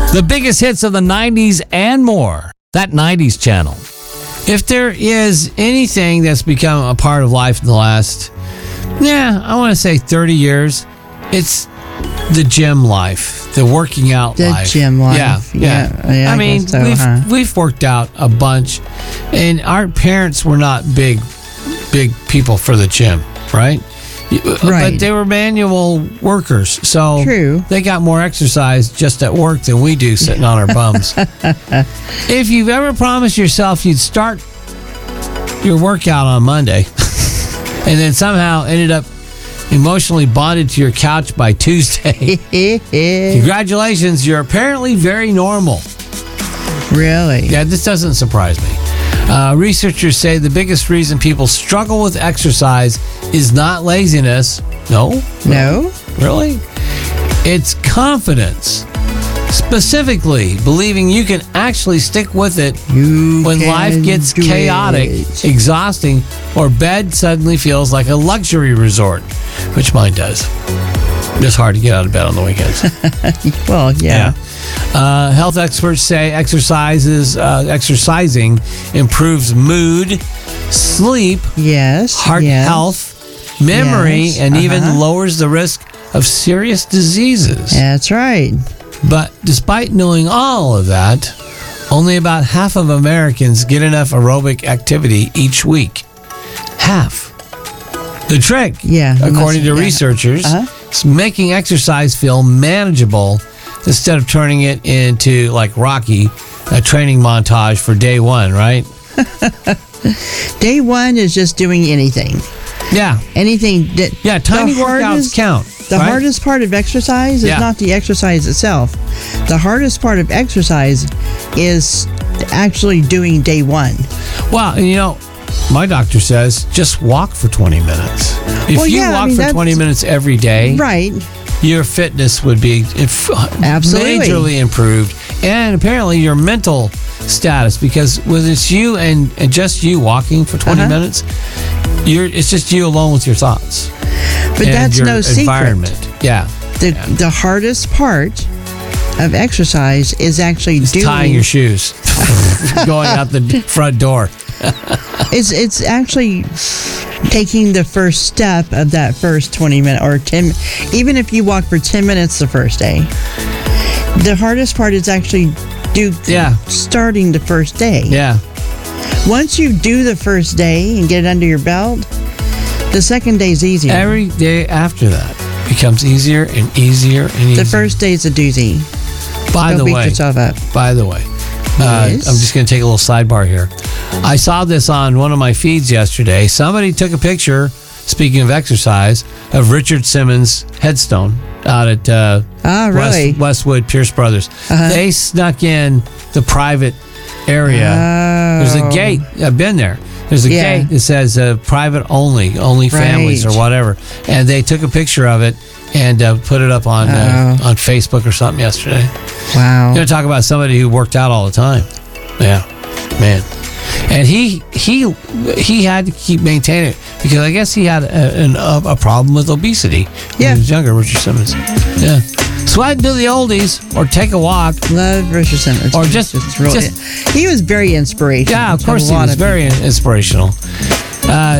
The biggest hits of the 90s and more. That 90s channel. If there is anything that's become a part of life in the last, I want to say 30 years, it's the gym life, the working out life. The gym life. Yeah. I mean, we've worked out a bunch, and our parents were not big people for the gym, right? Right. But they were manual workers, so True. They got more exercise just at work than we do sitting on our bums. If you've ever promised yourself you'd start your workout on Monday and then somehow ended up emotionally bonded to your couch by Tuesday, congratulations, you're apparently very normal. Really? Yeah, this doesn't surprise me. Researchers say the biggest reason people struggle with exercise is not laziness. No? Really? It's confidence. Specifically, believing you can actually stick with it when life gets chaotic, exhausting, or bed suddenly feels like a luxury resort, which mine does. It's hard to get out of bed on the weekends. Well, yeah. Health experts say exercising improves mood, sleep, heart health, memory, and even lowers the risk of serious diseases. That's right. But despite knowing all of that, only about half of Americans get enough aerobic activity each week. Half. The trick, according to researchers, is making exercise feel manageable instead of turning it into, like Rocky, a training montage for day one, right? Day one is just doing anything. Yeah. Anything. Tiny workouts count. The hardest part of exercise is not the exercise itself. The hardest part of exercise is actually doing day one. Well, my doctor says just walk for 20 minutes. If you walk for 20 minutes every day, right, your fitness would be majorly improved, and apparently your mental status, because when it's you and just you walking for 20 minutes, it's just you alone with your thoughts. But that's no environment. secret. Yeah. The hardest part of exercise is actually tying your shoes, going out the front door. It's actually taking the first step of that first 20 minutes or 10. Even if you walk for 10 minutes the first day, the hardest part is actually starting the first day. Yeah. Once you do the first day and get it under your belt, the second day is easier. Every day after that becomes easier and easier and easier. The first day is a doozy. Don't beat yourself up. By the way, I'm just going to take a little sidebar here. I saw this on one of my feeds yesterday. Somebody took a picture, speaking of exercise, of Richard Simmons' headstone out at Westwood Pierce Brothers. They snuck in the private area. There's a gate. I've been there. There's a gate that says private only families or whatever. And they took a picture of it and put it up on Facebook or something yesterday. Wow. You're going to talk about somebody who worked out all the time. Yeah, man. And he had to keep maintaining it because I guess he had a problem with obesity when he was younger, Richard Simmons. Yeah. So I'd do the oldies or take a walk. Love Richard Simmons. Or he was very inspirational. Yeah, of course he was very inspirational.